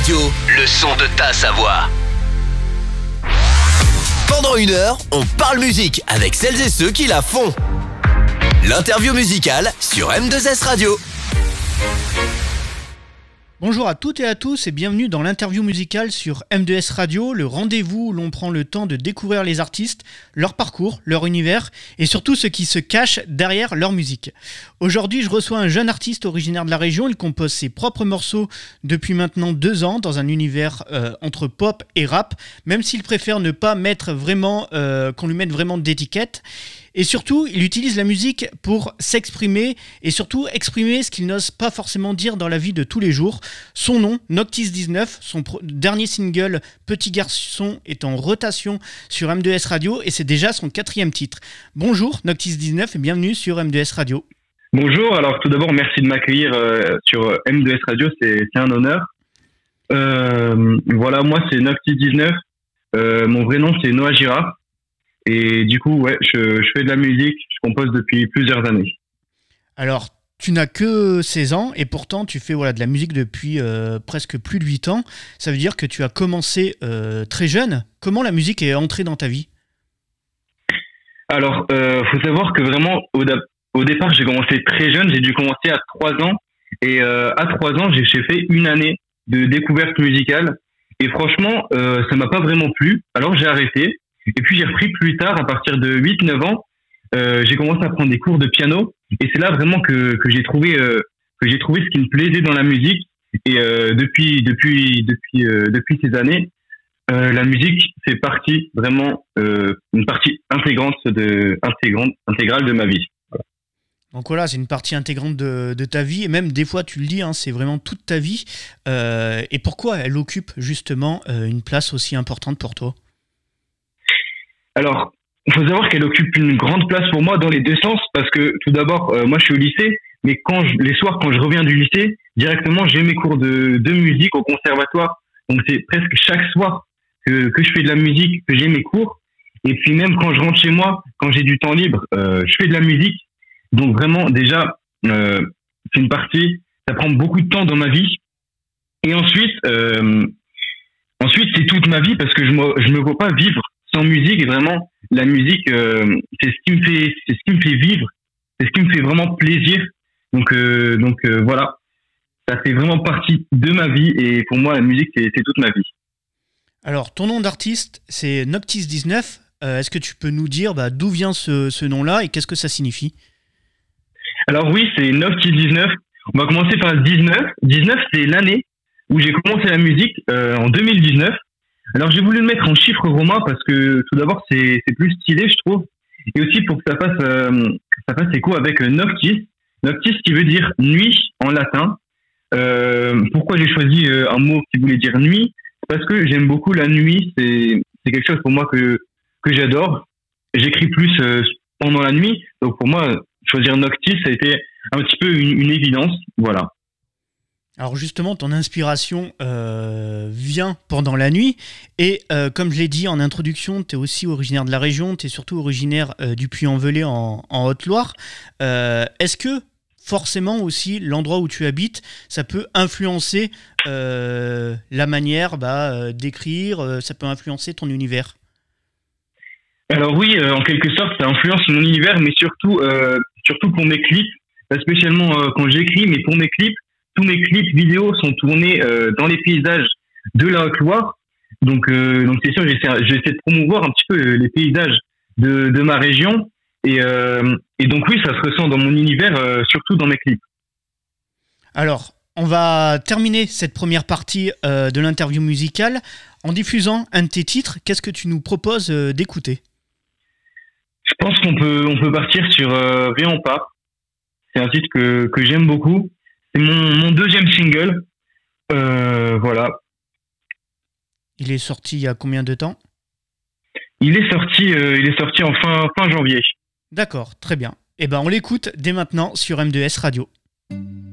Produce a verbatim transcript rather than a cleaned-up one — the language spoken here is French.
Radio, le son de ta Savoie. Pendant une heure, on parle musique avec celles et ceux qui la font. L'interview musicale sur M deux S Radio. Bonjour à toutes et à tous et bienvenue dans l'interview musicale sur M deux S Radio, le rendez-vous où l'on prend le temps de découvrir les artistes, leur parcours, leur univers et surtout ce qui se cache derrière leur musique. Aujourd'hui, je reçois un jeune artiste originaire de la région. Il compose ses propres morceaux depuis maintenant deux ans dans un univers euh, entre pop et rap, même s'il préfère ne pas mettre vraiment, euh, qu'on lui mette vraiment d'étiquette. Et surtout, il utilise la musique pour s'exprimer et surtout exprimer ce qu'il n'ose pas forcément dire dans la vie de tous les jours. Son nom, Noctis dix-neuf, son pro- dernier single Petit Garçon est en rotation sur M deux S Radio et c'est déjà son quatrième titre. Bonjour Noctis dix-neuf et bienvenue sur M deux S Radio. Bonjour, alors tout d'abord merci de m'accueillir euh, sur M deux S Radio, c'est, c'est un honneur. Euh, voilà, moi c'est Noctis dix-neuf, euh, mon vrai nom c'est Noah Girard. Et du coup, ouais, je, je fais de la musique, je compose depuis plusieurs années. Alors, tu n'as que seize ans et pourtant tu fais voilà, de la musique depuis euh, presque plus de huit ans. Ça veut dire que tu as commencé euh, très jeune. Comment la musique est entrée dans ta vie ? Alors, euh, faut savoir que vraiment, au, da- au départ, j'ai commencé très jeune. J'ai dû commencer à trois ans. Et euh, à trois ans, j'ai, j'ai fait une année de découverte musicale. Et franchement, euh, ça m'a pas vraiment plu. Alors, j'ai arrêté. Et puis j'ai repris plus tard, à partir de huit neuf ans, euh, j'ai commencé à prendre des cours de piano. Et c'est là vraiment que, que j'ai trouvé euh, que j'ai trouvé ce qui me plaisait dans la musique. Et euh, depuis depuis depuis euh, depuis ces années, euh, la musique fait partie vraiment euh, une partie intégrante de intégrante intégrale de ma vie. Voilà. Donc voilà, c'est une partie intégrante de, de ta vie et même des fois tu le dis, hein, c'est vraiment toute ta vie. Euh, et pourquoi elle occupe justement euh, une place aussi importante pour toi ? Alors, il faut savoir qu'elle occupe une grande place pour moi dans les deux sens parce que tout d'abord, euh, moi je suis au lycée, mais quand je, les soirs quand je reviens du lycée, directement j'ai mes cours de, de musique au conservatoire. Donc c'est presque chaque soir que, que je fais de la musique, que j'ai mes cours. Et puis même quand je rentre chez moi, quand j'ai du temps libre, euh, je fais de la musique. Donc vraiment déjà, euh, c'est une partie, ça prend beaucoup de temps dans ma vie. Et ensuite, euh, ensuite c'est toute ma vie parce que je me, je me vois pas vivre sans musique. Et vraiment la musique euh, c'est ce qui me fait c'est ce qui me fait vivre, c'est ce qui me fait vraiment plaisir. Donc euh, donc euh, voilà, ça fait vraiment partie de ma vie et pour moi la musique c'est, c'est toute ma vie. Alors ton nom d'artiste c'est Noctis dix-neuf, euh, est-ce que tu peux nous dire bah, d'où vient ce, ce nom-là et qu'est-ce que ça signifie ? Alors oui, c'est Noctis dix-neuf. On va commencer par le dix-neuf. dix-neuf c'est l'année où j'ai commencé la musique euh, en deux mille dix-neuf. Alors j'ai voulu le mettre en chiffres romains parce que tout d'abord c'est c'est plus stylé je trouve et aussi pour que ça fasse euh, ça fasse écho avec noctis, noctis qui veut dire nuit en latin. Euh, pourquoi j'ai choisi euh, un mot qui voulait dire nuit? Parce que j'aime beaucoup la nuit, c'est c'est quelque chose pour moi que que j'adore. J'écris plus euh, pendant la nuit, donc pour moi choisir noctis ça a été un petit peu une, une évidence, voilà. Alors justement, ton inspiration euh, vient pendant la nuit et euh, comme je l'ai dit en introduction, tu es aussi originaire de la région, tu es surtout originaire euh, du Puy-en-Velay en, en Haute-Loire. Euh, est-ce que forcément aussi l'endroit où tu habites, ça peut influencer euh, la manière bah, euh, d'écrire, euh, ça peut influencer ton univers ? Alors oui, euh, en quelque sorte, ça influence mon univers, mais surtout, euh, surtout pour mes clips, spécialement euh, quand j'écris, mais pour mes clips, tous mes clips vidéo sont tournés euh, dans les paysages de la Haute-Loire. Donc, euh, donc c'est sûr, j'essaie, j'essaie de promouvoir un petit peu les paysages de, de ma région. Et, euh, et donc oui, ça se ressent dans mon univers, euh, surtout dans mes clips. Alors, on va terminer cette première partie euh, de l'interview musicale en diffusant un de tes titres. Qu'est-ce que tu nous proposes euh, d'écouter ? Je pense qu'on peut, on peut partir sur euh, Viens on part. C'est un titre que, que j'aime beaucoup. C'est mon, mon deuxième single. Euh, voilà. Il est sorti il y a combien de temps ? Il est sorti, euh, il est sorti en fin, fin janvier. D'accord, très bien. Eh ben, on l'écoute dès maintenant sur M deux S Radio.